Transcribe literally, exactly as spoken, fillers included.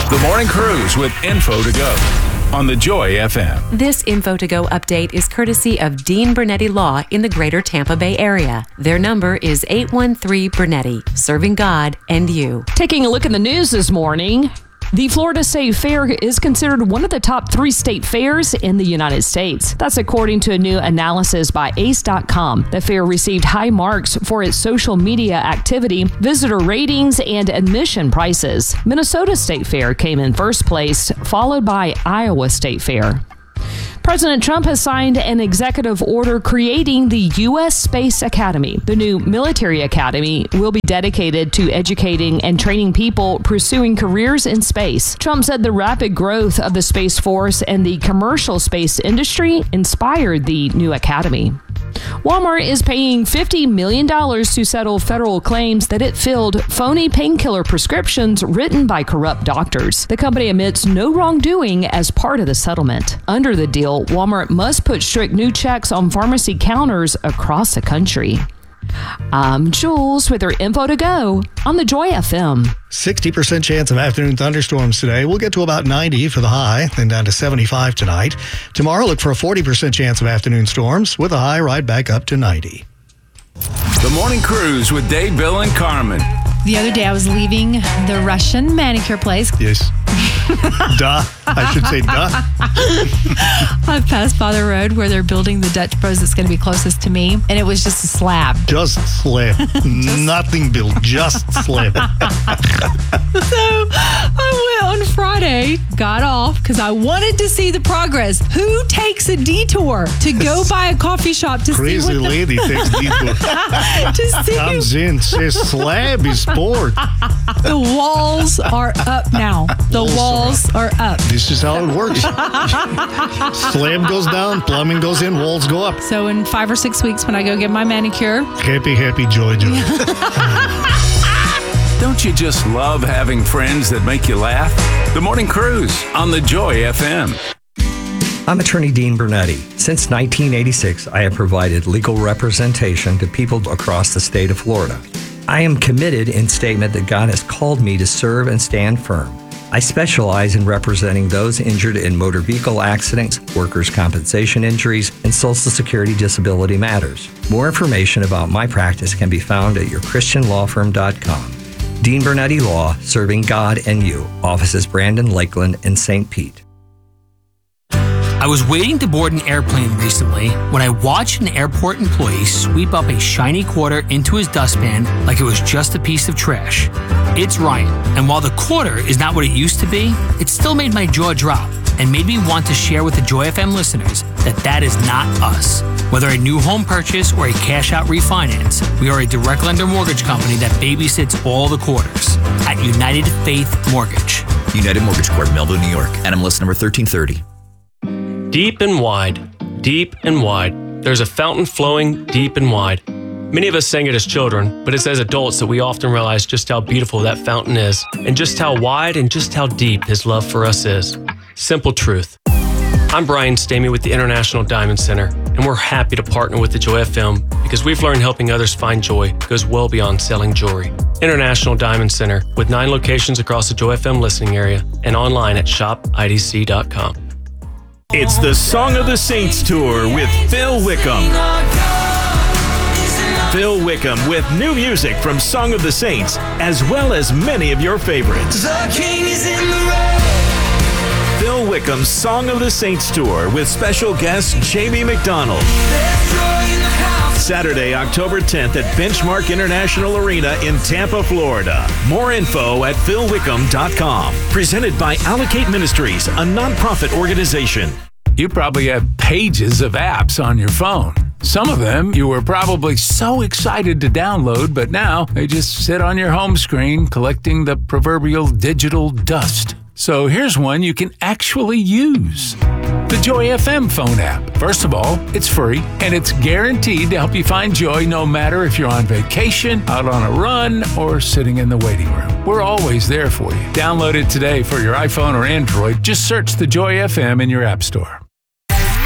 The Morning Cruise with Info to Go on the Joy F M. This Info to Go update is courtesy of Dean Bernetti Law in the greater Tampa Bay area. Their number is eight one three Bernetti, serving God and you. Taking a look at the news this morning, the Florida State Fair is considered one of the top three state fairs in the United States. That's according to a new analysis by ace dot com. The fair received high marks for its social media activity, visitor ratings, and admission prices. Minnesota State Fair came in first place, followed by Iowa State Fair. President Trump has signed an executive order creating the U S Space Academy. The new military academy will be dedicated to educating and training people pursuing careers in space. Trump said the rapid growth of the Space Force and the commercial space industry inspired the new academy. Walmart is paying fifty million dollars to settle federal claims that it filled phony painkiller prescriptions written by corrupt doctors. The company admits no wrongdoing as part of the settlement. Under the deal, Walmart must put strict new checks on pharmacy counters across the country. I'm Jules with your Info to Go on the Joy F M. sixty percent chance of afternoon thunderstorms today. We'll get to about ninety for the high, then down to seventy-five tonight. Tomorrow, look for a forty percent chance of afternoon storms with a high right back up to ninety. The Morning Cruise with Dave, Bill, and Carmen. The other day I was leaving the Russian manicure place. Yes. Duh. I should say duh. I passed by the road where they're building the Dutch Bros that's going to be closest to me, and it was just a slab. Just slab. Nothing built. Just slab. So I went on Friday, got off, because I wanted to see the progress. Who takes a detour to go by a coffee shop to Crazy see what the... lady takes detour. to see Comes in, says slab is poured. The walls are up now. The walls, walls are up. This is how it works. Slab goes down, plumbing goes in, walls go up. So in five or six weeks when I go get my manicure. Happy, happy, joy, joy. Don't you just love having friends that make you laugh? The Morning Cruise on the Joy F M. I'm attorney Dean Bernetti. Since nineteen eighty-six, I have provided legal representation to people across the state of Florida. I am committed in statement that God has called me to serve and stand firm. I specialize in representing those injured in motor vehicle accidents, workers' compensation injuries, and Social Security disability matters. More information about my practice can be found at your christian law firm dot com. Dean Bernetti Law, serving God and you. Offices Brandon, Lakeland, and Saint Pete. I was waiting to board an airplane recently when I watched an airport employee sweep up a shiny quarter into his dustpan like it was just a piece of trash. It's Ryan, and while the quarter is not what it used to be, it still made my jaw drop and made me want to share with the Joy F M listeners that that is not us. Whether a new home purchase or a cash-out refinance, we are a direct lender mortgage company that babysits all the quarters at United Faith Mortgage. United Mortgage Corp, Melville, New York. N M L S number thirteen thirty. Deep and wide, deep and wide. There's a fountain flowing deep and wide. Many of us sang it as children, but it's as adults that we often realize just how beautiful that fountain is, and just how wide and just how deep His love for us is. Simple truth. I'm Brian Stamey with the International Diamond Center, and we're happy to partner with the Joy F M because we've learned helping others find joy goes well beyond selling jewelry. International Diamond Center, with nine locations across the Joy F M listening area and online at shop I D C dot com. It's the Song of the Saints Tour with Phil Wickham. Phil Wickham with new music from Song of the Saints, as well as many of your favorites. The King is in the road. Phil Wickham's Song of the Saints Tour with special guest Jamie McDonald. Saturday, October tenth at Benchmark International Arena in Tampa, Florida. More info at phil wickham dot com. Presented by Allocate Ministries, a nonprofit organization. You probably have pages of apps on your phone. Some of them you were probably so excited to download, but now they just sit on your home screen collecting the proverbial digital dust. So here's one you can actually use. The Joy F M phone app. First of all, it's free, and it's guaranteed to help you find joy no matter if you're on vacation, out on a run, or sitting in the waiting room. We're always there for you. Download it today for your iPhone or Android. Just search the Joy F M in your app store.